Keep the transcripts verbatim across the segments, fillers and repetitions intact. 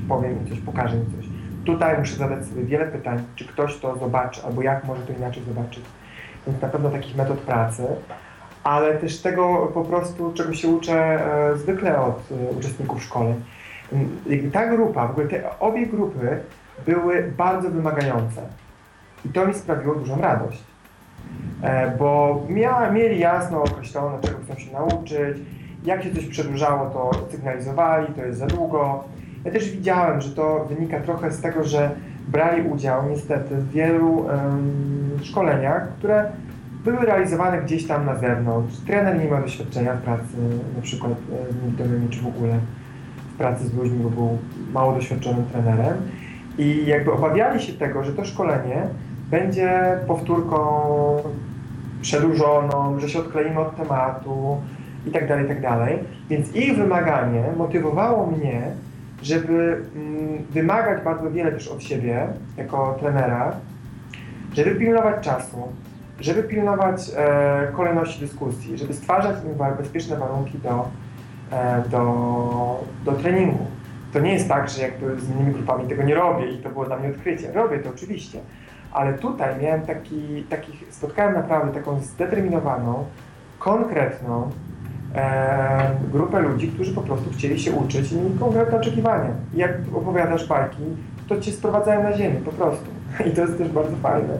powie mi coś, pokaże mi coś. Tutaj muszę zadać sobie wiele pytań, czy ktoś to zobaczy, albo jak może to inaczej zobaczyć. Więc na pewno takich metod pracy, ale też tego po prostu, czego się uczę e, zwykle od e, uczestników szkoleń. I ta grupa, w ogóle te obie grupy były bardzo wymagające i to mi sprawiło dużą radość, e, bo mia, mieli jasno określone, czego chcą się nauczyć, jak się coś przedłużało, to sygnalizowali, to jest za długo. Ja też widziałem, że to wynika trochę z tego, że brali udział niestety w wielu um, szkoleniach, które były realizowane gdzieś tam na zewnątrz. Trener nie ma doświadczenia w pracy, na przykład z niewidomymi, czy w ogóle w pracy z ludźmi, bo był mało doświadczonym trenerem. I jakby obawiali się tego, że to szkolenie będzie powtórką przedłużoną, że się odkleimy od tematu i tak dalej, i tak dalej. Więc ich wymaganie motywowało mnie, żeby mm, wymagać bardzo wiele też od siebie jako trenera, żeby pilnować czasu, żeby pilnować e, kolejności dyskusji, żeby stwarzać im bezpieczne warunki do, e, do, do treningu. To nie jest tak, że jakby z innymi grupami tego nie robię i to było dla mnie odkrycie. Robię to oczywiście, ale tutaj miałem taki, takich, spotkałem naprawdę taką zdeterminowaną, konkretną e, grupę ludzi, którzy po prostu chcieli się uczyć i mieli konkretne oczekiwania. I jak opowiadasz bajki, to cię sprowadzają na ziemię po prostu. I to jest też bardzo fajne.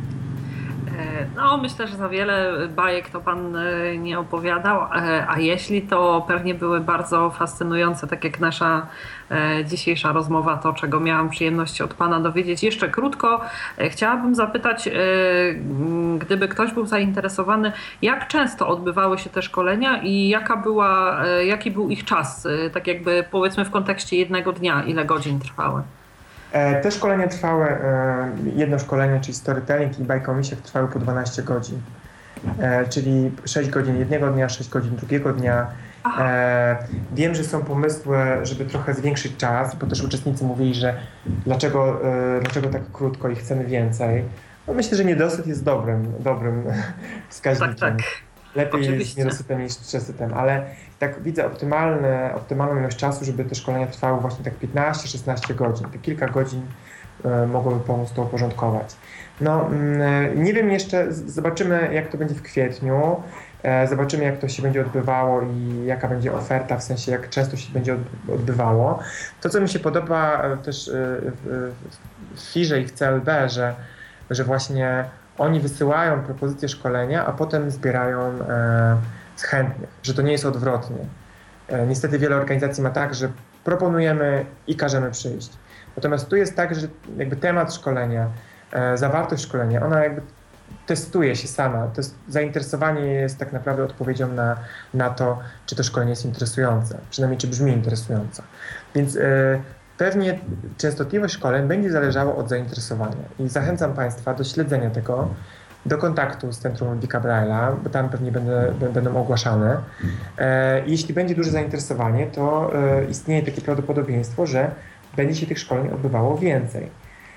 No, myślę, że za wiele bajek to Pan nie opowiadał, a jeśli, to pewnie były bardzo fascynujące, tak jak nasza dzisiejsza rozmowa, to czego miałam przyjemność od Pana dowiedzieć. Jeszcze krótko chciałabym zapytać, gdyby ktoś był zainteresowany, jak często odbywały się te szkolenia i jaka była, jaki był ich czas, tak jakby powiedzmy w kontekście jednego dnia, ile godzin trwały? Te szkolenia trwały, jedno szkolenie, czyli storytelling i bajka o misiach, trwały po dwanaście godzin. Czyli sześć godzin jednego dnia, sześć godzin drugiego dnia. Aha. Wiem, że są pomysły, żeby trochę zwiększyć czas, bo też uczestnicy mówili, że dlaczego, dlaczego tak krótko i chcemy więcej. No myślę, że niedosyt jest dobrym, dobrym wskaźnikiem. Tak, tak. Lepiej Oczywiście. jest z niedosytem niż z przesytem, ale tak widzę optymalne, optymalną ilość czasu, żeby te szkolenia trwały właśnie tak piętnaście szesnaście godzin. Te kilka godzin y, mogłoby pomóc to uporządkować. No y, nie wiem jeszcze, zobaczymy jak to będzie w kwietniu, y, zobaczymy jak to się będzie odbywało i jaka będzie oferta, w sensie jak często się będzie odbywało. To co mi się podoba też y, w, w firze i w C L B, że, że właśnie oni wysyłają propozycje szkolenia, a potem zbierają e, z chętnych, że to nie jest odwrotnie. E, niestety wiele organizacji ma tak, że proponujemy i każemy przyjść. Natomiast tu jest tak, że jakby temat szkolenia, e, zawartość szkolenia, ona jakby testuje się sama. To jest, zainteresowanie jest tak naprawdę odpowiedzią na, na to, czy to szkolenie jest interesujące, przynajmniej czy brzmi interesująco. Więc e, pewnie częstotliwość szkoleń będzie zależała od zainteresowania i zachęcam Państwa do śledzenia tego, do kontaktu z Centrum Ludwika Braille'a, bo tam pewnie będę, będą ogłaszane. E, jeśli będzie duże zainteresowanie, to e, istnieje takie prawdopodobieństwo, że będzie się tych szkoleń odbywało więcej.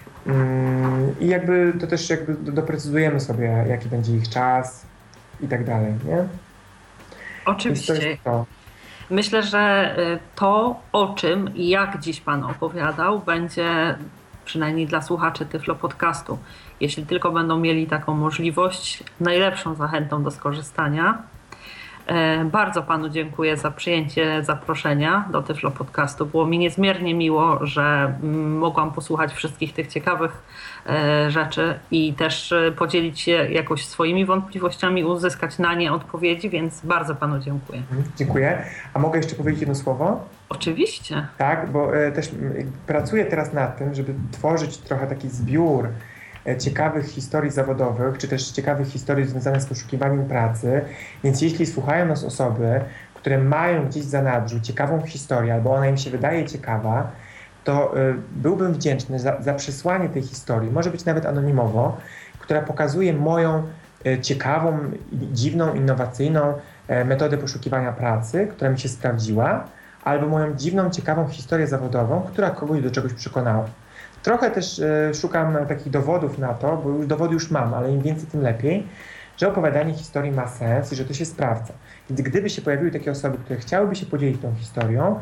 Mm, I jakby to też jakby doprecyzujemy sobie, jaki będzie ich czas i tak dalej, nie? Oczywiście. Więc to jest to. Myślę, że to, o czym i jak dziś Pan opowiadał, będzie przynajmniej dla słuchaczy Tyflo Podcastu, jeśli tylko będą mieli taką możliwość, najlepszą zachętą do skorzystania. Bardzo Panu dziękuję za przyjęcie zaproszenia do Tyflo Podcastu. Było mi niezmiernie miło, że mogłam posłuchać wszystkich tych ciekawych rzeczy i też podzielić się jakoś swoimi wątpliwościami, uzyskać na nie odpowiedzi, więc bardzo Panu dziękuję. Dziękuję. A mogę jeszcze powiedzieć jedno słowo? Oczywiście. Tak, bo też pracuję teraz nad tym, żeby tworzyć trochę taki zbiór ciekawych historii zawodowych, czy też ciekawych historii związanych z poszukiwaniem pracy. Więc jeśli słuchają nas osoby, które mają gdzieś w zanadrzu ciekawą historię, albo ona im się wydaje ciekawa, to y, byłbym wdzięczny za, za przesłanie tej historii, może być nawet anonimowo, która pokazuje moją y, ciekawą, dziwną, innowacyjną y, metodę poszukiwania pracy, która mi się sprawdziła, albo moją dziwną, ciekawą historię zawodową, która kogoś do czegoś przekonała. Trochę też y, szukam takich dowodów na to, bo już dowody już mam, ale im więcej, tym lepiej, że opowiadanie historii ma sens i że to się sprawdza. Więc gdyby się pojawiły takie osoby, które chciałyby się podzielić tą historią, to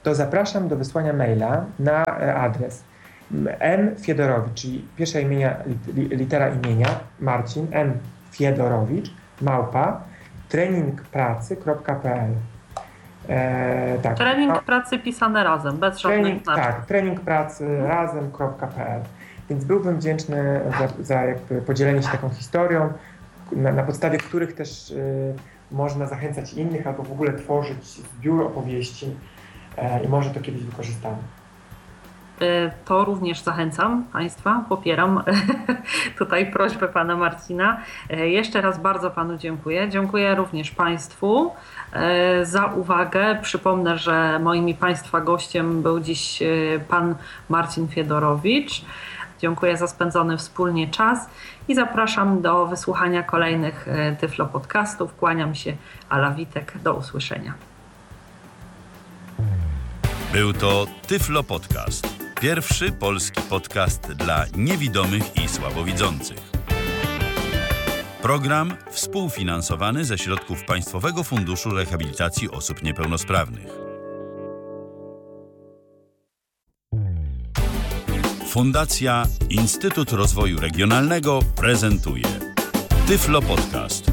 to zapraszam do wysłania maila na adres M. Fiedorowicz, czyli pierwsza imienia, litera imienia Marcin, M. Fiedorowicz, małpa, treningpracy kropka p l. E, tak. Trening pracy pisane razem, bez żadnych trening, znaczków. Tak, treningpracy razem kropka p l. Więc byłbym wdzięczny za, za jakby podzielenie się taką historią, na, na podstawie których też y, można zachęcać innych albo w ogóle tworzyć zbiór opowieści y, i może to kiedyś wykorzystamy. To również zachęcam Państwa, popieram tutaj prośbę Pana Marcina. Jeszcze raz bardzo Panu dziękuję. Dziękuję również Państwu za uwagę. Przypomnę, że moim i Państwa gościem był dziś Pan Marcin Fiedorowicz. Dziękuję za spędzony wspólnie czas i zapraszam do wysłuchania kolejnych Tyflo Podcastów. Kłaniam się, Ala Witek. Do usłyszenia. Był to Tyflo Podcast. Pierwszy polski podcast dla niewidomych i słabowidzących. Program współfinansowany ze środków Państwowego Funduszu Rehabilitacji Osób Niepełnosprawnych. Fundacja Instytut Rozwoju Regionalnego prezentuje Tyflo Podcast.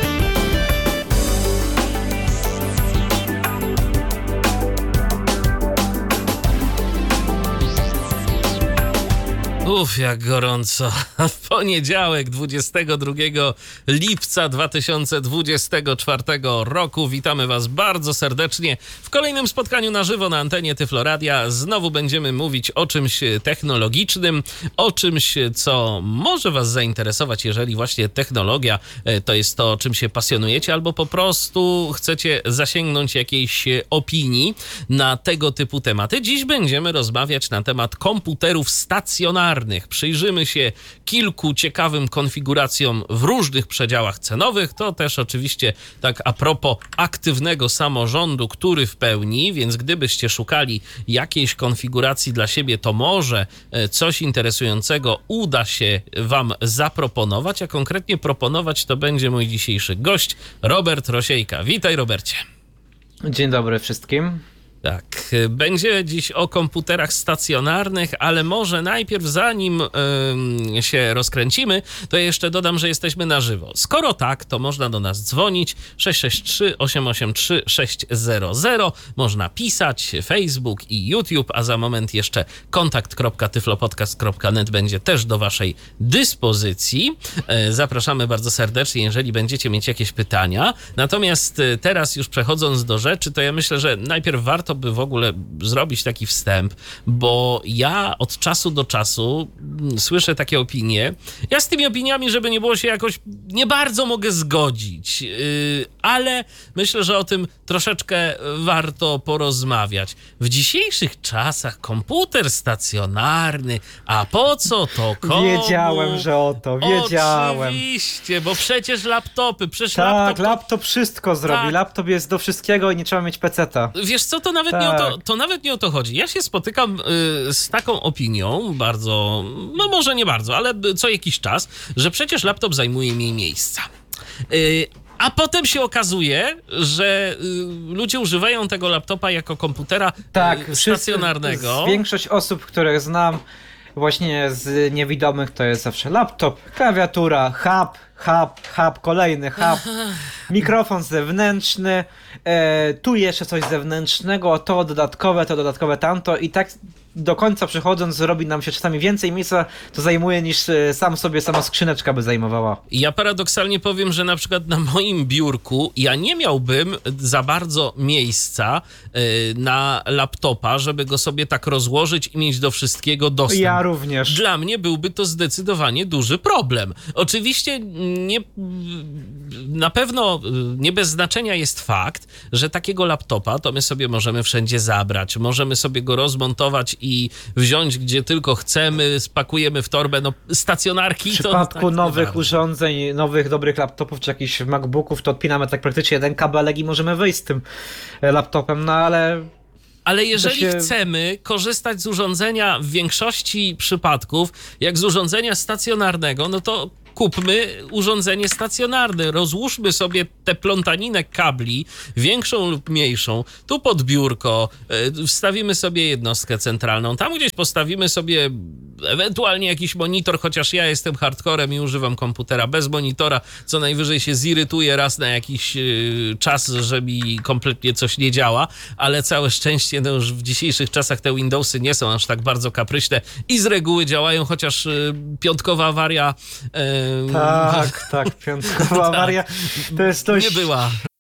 Uf, jak gorąco. W poniedziałek, dwudziestego drugiego lipca dwa tysiące dwudziestego czwartego roku. Witamy Was bardzo serdecznie w kolejnym spotkaniu na żywo na antenie Tyflo Radia. Znowu będziemy mówić o czymś technologicznym, o czymś, co może Was zainteresować, jeżeli właśnie technologia to jest to, czym się pasjonujecie, albo po prostu chcecie zasięgnąć jakiejś opinii na tego typu tematy. Dziś będziemy rozmawiać na temat komputerów stacjonarnych. Przyjrzymy się kilku ciekawym konfiguracjom w różnych przedziałach cenowych. To też oczywiście tak a propos aktywnego samorządu, który w pełni, więc gdybyście szukali jakiejś konfiguracji dla siebie, to może coś interesującego uda się Wam zaproponować, a konkretnie proponować to będzie mój dzisiejszy gość, Robert Rosiejka. Witaj, Robercie. Dzień dobry wszystkim. Tak, będzie dziś o komputerach stacjonarnych, ale może najpierw, zanim yy, się rozkręcimy, to jeszcze dodam, że jesteśmy na żywo. Skoro tak, to można do nas dzwonić sześć sześć trzy, osiem osiem trzy, sześć zero zero. Można pisać, Facebook i YouTube, a za moment jeszcze kontakt kropka tyflopodcast kropka net będzie też do Waszej dyspozycji. Yy, zapraszamy bardzo serdecznie, jeżeli będziecie mieć jakieś pytania. Natomiast yy, teraz już przechodząc do rzeczy, to ja myślę, że najpierw warto by w ogóle zrobić taki wstęp, bo ja od czasu do czasu słyszę takie opinie. Ja z tymi opiniami, żeby nie było się jakoś, nie bardzo mogę zgodzić, yy, ale myślę, że o tym troszeczkę warto porozmawiać. W dzisiejszych czasach komputer stacjonarny, a po co to komu? Wiedziałem, że o to, wiedziałem. Oczywiście, bo przecież laptopy, przecież tak, laptop... laptop wszystko zrobi, tak. Laptop jest do wszystkiego i nie trzeba mieć peceta. Wiesz co, to nawet, tak. nie o to, to nawet nie o to chodzi. Ja się spotykam y, z taką opinią, bardzo, no może nie bardzo, ale co jakiś czas, że przecież laptop zajmuje mniej miejsca. Y, A potem się okazuje, że y, ludzie używają tego laptopa jako komputera tak, y, stacjonarnego. Wszyscy, większość osób, których znam właśnie z niewidomych, to jest zawsze laptop, klawiatura, hub, hub, hub, kolejny hub, mikrofon zewnętrzny, e, tu jeszcze coś zewnętrznego, to dodatkowe, to dodatkowe tamto i tak do końca przechodząc robi nam się czasami więcej miejsca, to zajmuje niż sam sobie sama skrzyneczka by zajmowała. Ja paradoksalnie powiem, że na przykład na moim biurku ja nie miałbym za bardzo miejsca y, na laptopa, żeby go sobie tak rozłożyć i mieć do wszystkiego dostęp. Ja również. Dla mnie byłby to zdecydowanie duży problem. Oczywiście nie, na pewno nie bez znaczenia jest fakt, że takiego laptopa to my sobie możemy wszędzie zabrać, możemy sobie go rozmontować i wziąć gdzie tylko chcemy, spakujemy w torbę, no stacjonarki. W przypadku to tak nowych urządzeń, nowych dobrych laptopów czy jakichś MacBooków, to odpinamy tak praktycznie jeden kabelek i możemy wyjść z tym laptopem, no ale... Ale jeżeli się... chcemy korzystać z urządzenia w większości przypadków, jak z urządzenia stacjonarnego, no to kupmy urządzenie stacjonarne, rozłóżmy sobie tę plątaninę kabli, większą lub mniejszą, tu pod biurko, wstawimy sobie jednostkę centralną, tam gdzieś postawimy sobie ewentualnie jakiś monitor, chociaż ja jestem hardcorem i używam komputera bez monitora, co najwyżej się zirytuję raz na jakiś czas, że mi kompletnie coś nie działa, ale całe szczęście, no już w dzisiejszych czasach te Windowsy nie są aż tak bardzo kapryśne i z reguły działają, chociaż piątkowa awaria... Tak, tak, piątkowa awaria to jest dość nie była